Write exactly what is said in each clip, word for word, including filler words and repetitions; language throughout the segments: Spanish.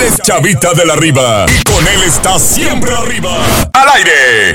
Él es Chavita de la Riva. Y con él está siempre arriba. ¡Al aire!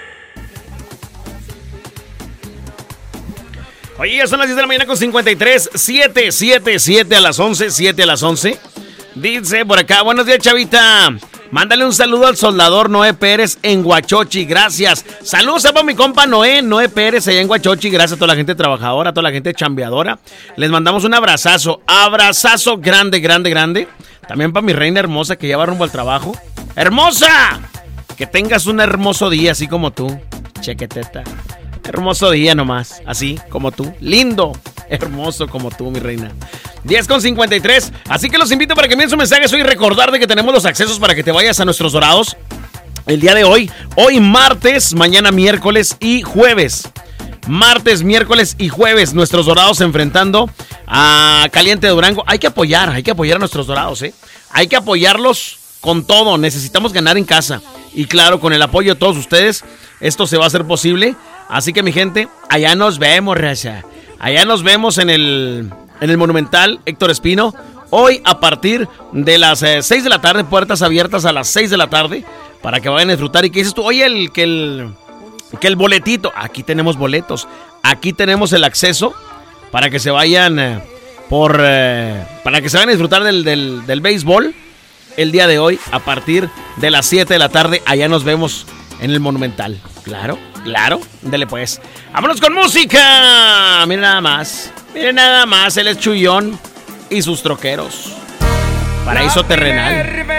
Oye, ya son las diez de la mañana con cincuenta y tres. siete, siete, siete a las once. siete a las once. Dice por acá, buenos días, Chavita. Mándale un saludo al soldador Noé Pérez en Huachochi, gracias. Saludos a mi compa Noé, Noé Pérez allá en Huachochi, gracias a toda la gente trabajadora, a toda la gente chambeadora. Les mandamos un abrazazo, abrazazo grande, grande, grande. También para mi reina hermosa que ya va rumbo al trabajo. ¡Hermosa! Que tengas un hermoso día así como tú, chequeteta. Hermoso día nomás, así como tú. Lindo, hermoso como tú, mi reina. diez con cincuenta y tres. Así que los invito para que envíen sus mensajes hoy y recordar de que tenemos los accesos para que te vayas a nuestros dorados el día de hoy. Hoy martes, mañana miércoles y jueves. Martes, miércoles y jueves, nuestros dorados enfrentando a Caliente de Durango. Hay que apoyar, hay que apoyar a nuestros dorados, ¿eh? Hay que apoyarlos con todo. Necesitamos ganar en casa. Y claro, con el apoyo de todos ustedes, esto se va a hacer posible. Así que mi gente, allá nos vemos, raza. Allá nos vemos en el, en el Monumental Héctor Espino. Hoy a partir de las eh, seis de la tarde, puertas abiertas a las seis de la tarde. Para que vayan a disfrutar. ¿Y qué dices tú? Oye, el, que, el, que el boletito. Aquí tenemos boletos. Aquí tenemos el acceso para que se vayan eh, por... Eh, para que se vayan a disfrutar del, del, del béisbol. El día de hoy a partir de las siete de la tarde. Allá nos vemos en el Monumental. Claro. Claro, dele pues. ¡Vámonos con música! Miren nada más. Miren nada más. Él es Chuyón y sus troqueros. Paraíso terrenal.